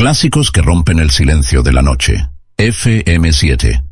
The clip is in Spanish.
Clásicos que rompen el silencio de la noche. FM7.